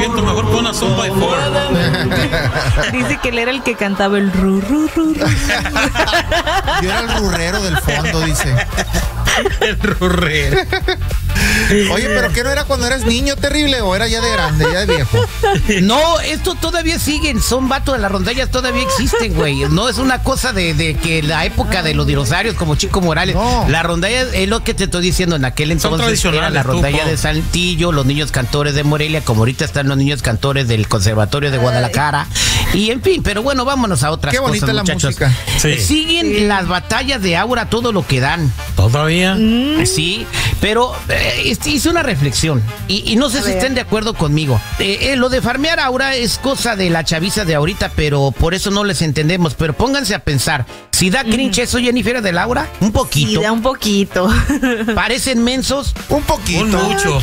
viento, mejor pon una Zumba y Ford. Dice que él era el que cantaba el ru, ru, ru, ru. Yo era el rurrero del fondo, dice. El rurrero. Oye, ¿pero qué no era cuando eras niño, terrible? ¿O era ya de grande, ya de viejo? No, esto todavía siguen, son vatos de las rondallas, todavía existen, güey. No es una cosa de que la época de los dinosaurios como Chico Morales. No. La rondalla es lo que te estoy diciendo, en aquel entonces tradicionales, era la rondalla de Saltillo, los niños cantores de Morelia, como ahorita están los niños cantores del Conservatorio de Guadalajara. Y en fin, pero bueno, vámonos a otras Qué cosas, bonita la muchachos. música. Sí. Siguen las batallas de Aura, todo lo que dan. ¿Todavía? Sí, pero hice una reflexión y no sé si estén de acuerdo conmigo. Lo de farmear Aura es cosa de la chaviza de ahorita, pero por eso no les entendemos. Pero pónganse a pensar, si da cringe eso, Jennifer, de Laura, un poquito. Sí, da un poquito. ¿Parecen mensos? Un poquito. Un mucho.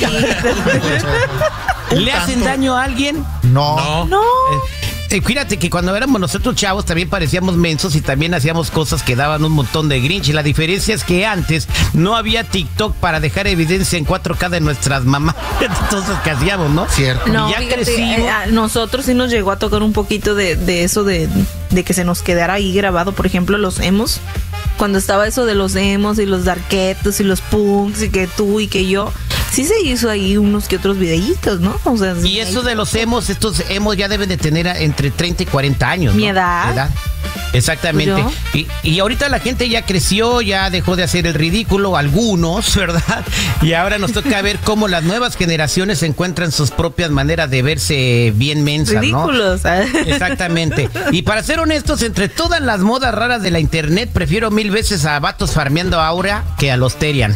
¿Le hacen daño a alguien? No. No. Fíjate que cuando éramos nosotros chavos también parecíamos mensos y también hacíamos cosas que daban un montón de grinch. Y la diferencia es que antes no había TikTok para dejar evidencia en 4K de nuestras mamás. Entonces, ¿qué hacíamos, no? Cierto. No, ya fíjate, crecimos. a nosotros sí nos llegó a tocar un poquito de eso de que se nos quedara ahí grabado, por ejemplo, los emos. Cuando estaba eso de los emos y los darketos y los punks y que tú y que yo, sí se hizo ahí unos que otros videitos, ¿no? O sea, Y eso de los emos, estos emos ya deben de tener entre 30 y 40 años, ¿no? Mi edad. Exactamente. Pues Y ahorita la gente ya creció, ya dejó de hacer el ridículo, algunos, ¿verdad? Y ahora nos toca ver cómo las nuevas generaciones encuentran sus propias maneras de verse bien mensas, ridículos. ¿no? Exactamente. Y para ser honestos, entre todas las modas raras de la internet, prefiero 1000 veces a vatos farmeando Aura que a los Terian.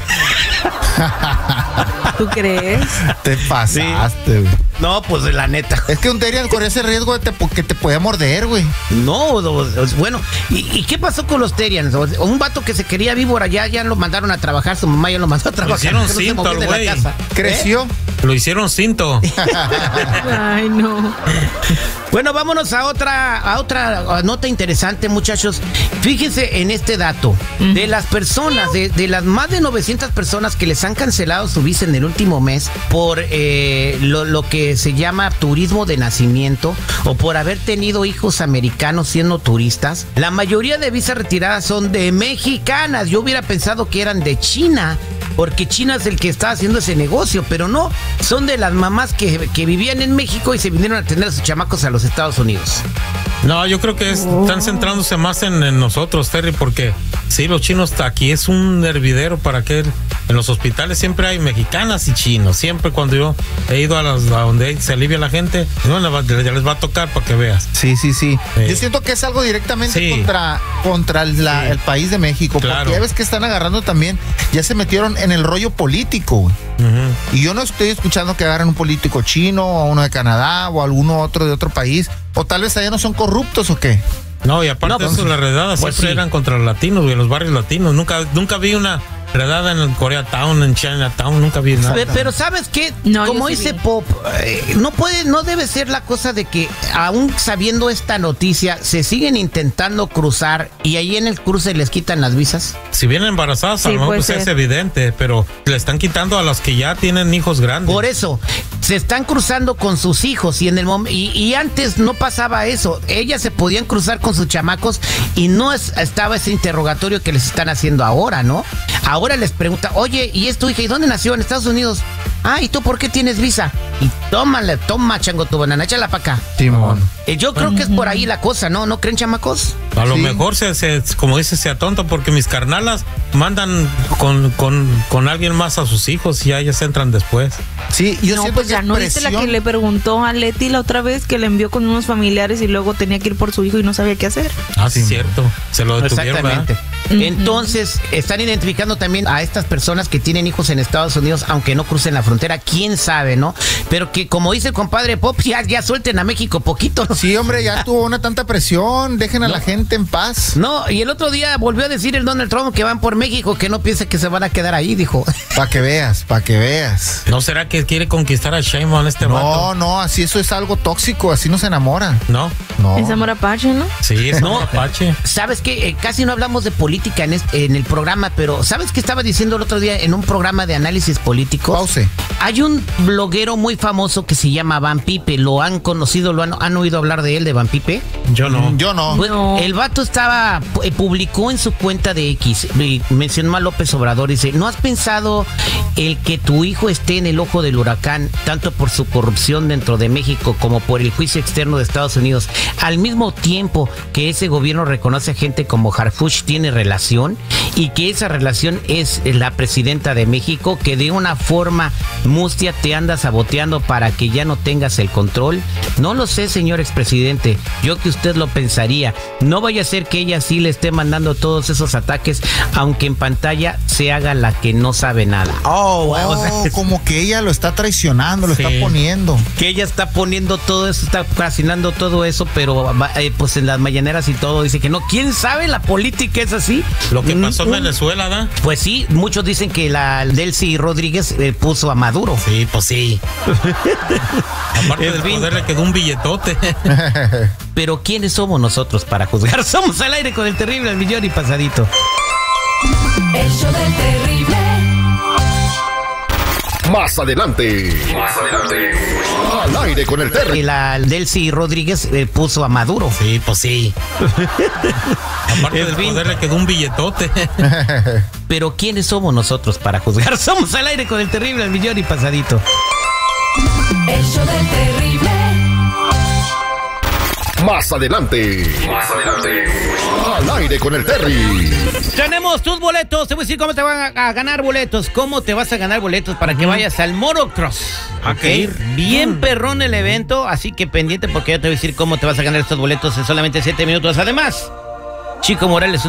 ¿Tú crees? Te pasaste, güey. No, pues la neta. Es que un Terian corría ese riesgo que te podía morder, güey. No, bueno, ¿y qué pasó con los Terians? Un vato que se quería víbora, ya lo mandaron a trabajar, su mamá ya lo mandó a trabajar. hicieron que no se cinto movía al de la güey. casa. Creció. Lo hicieron cinto. Ay, no. Bueno, vámonos a otra nota interesante, muchachos. Fíjense en este dato. De las personas, de las más de 900 personas que les han cancelado su visa en el último mes por lo que se llama turismo de nacimiento o por haber tenido hijos americanos siendo turistas, la mayoría de visas retiradas son de mexicanas. Yo hubiera pensado que eran de China, porque China es el que está haciendo ese negocio, pero no, son de las mamás que vivían en México y se vinieron a tener a sus chamacos a los Estados Unidos. No, yo creo que están centrándose más en nosotros, Terry, porque sí, los chinos aquí es un hervidero para que en los hospitales siempre hay mexicanas y chinos. Siempre cuando yo he ido a donde se alivia la gente, bueno, ya les va a tocar para que veas. Sí. Sí. Yo siento que es algo directamente Sí. contra el país de México. Claro. Porque ya ves que están agarrando también, ya se metieron en el rollo político, güey. Y yo no estoy escuchando que agarren un político chino o uno de Canadá o alguno otro de otro país. O tal vez allá no son corruptos o qué. No, y aparte No, de eso, las redadas pues siempre sí. eran contra los latinos, güey, los barrios latinos. Nunca vi una redada en Koreatown, en Chinatown, nunca vi nada. Pero ¿sabes qué? No, Como yo sí dice vi. Pop, no debe ser la cosa de que aún sabiendo esta noticia se siguen intentando cruzar y ahí en el cruce les quitan las visas. Si vienen embarazadas, Sí, a lo mejor puede pues es ser. evidente, pero le están quitando a los que ya tienen hijos grandes. Por eso se están cruzando con sus hijos y en el y antes no pasaba eso. Ellas se podían cruzar con sus chamacos y no estaba ese interrogatorio que les están haciendo ahora, ¿no? Ahora les pregunta, oye, ¿y es tu hija? ¿Y dónde nació? En Estados Unidos. Ah, ¿y tú por qué tienes visa? Y toma, chango, tu banana, échala para acá. Simón. Yo creo que es por ahí la cosa, ¿no? ¿No creen, chamacos? A lo Sí. mejor como dice, se atonta porque mis carnalas mandan con alguien más a sus hijos y ya ellas entran después. Sí, yo No, siento pues que ya es no viste la que presión. le preguntó a Leti la otra vez que le envió con unos familiares y luego tenía que ir por su hijo y no sabía qué hacer. Ah, sí, cierto. Se lo detuvieron, Exactamente. ¿verdad? Entonces, están identificando también a estas personas que tienen hijos en Estados Unidos, aunque no crucen la frontera, quién sabe, ¿no? Pero que, como dice el compadre Pop, ya suelten a México poquito, ¿no? Sí, hombre, ya tuvo una tanta presión. Dejen a la gente gente en paz. No, y el otro día volvió a decir el Donald Trump que van por México, que no piense que se van a quedar ahí, dijo. Para que veas. ¿No será que quiere conquistar a Sheinbaum este vato? No, así eso es algo tóxico, así no se enamoran. No. Es amor apache, ¿no? Sí, es amor apache. ¿Sabes qué? Casi no hablamos de política en el programa, pero ¿sabes qué estaba diciendo el otro día en un programa de análisis político? Pause. Hay un bloguero muy famoso que se llama Van Pipe. ¿Lo han conocido? ¿Han oído hablar de él, de Van Pipe? Yo no. Yo no. Bueno, el vato publicó en su cuenta de X, mencionó a López Obrador, dice, ¿no has pensado el que tu hijo esté en el ojo del huracán, tanto por su corrupción dentro de México como por el juicio externo de Estados Unidos, al mismo tiempo que ese gobierno reconoce a gente como Harfuch tiene relación y que esa relación es la presidenta de México, que de una forma mustia te anda saboteando para que ya no tengas el control? No lo sé, señor expresidente, yo que usted lo pensaría. No vaya a ser que ella sí le esté mandando todos esos ataques, aunque en pantalla se haga la que no sabe nada. Como que ella lo está traicionando, lo Sí. está poniendo. Que ella está poniendo todo eso, está cocinando todo eso, pero pues en las mañaneras y todo dice que no. ¿Quién sabe? La política es así. Lo que pasó en Venezuela, ¿da? Pues sí, muchos dicen que la Delcy Rodríguez puso a Maduro. Sí, pues sí. Aparte En del fin. poder le quedó un billetote. Pero ¿quiénes somos nosotros para juzgar? Somos Al Aire con el Terrible al Millón y Pasadito. El show del terrible. Más adelante. Al Aire con el Terry. Que la Delcy Rodríguez puso a Maduro. Sí, pues sí. Aparte En del fin. poder le quedó un billetote. Pero ¿quiénes somos nosotros para juzgar? Somos Al Aire con el Terrible al Millón y Pasadito. El show del terrible. Más adelante. Al Aire con el Terry. Tenemos tus boletos. Te voy a decir cómo te van a ganar boletos. ¿Cómo te vas a ganar boletos para que vayas al Motocross? Ok. Bien perrón el evento, así que pendiente porque yo te voy a decir cómo te vas a ganar estos boletos en solamente 7 minutos. Además, Chico Morales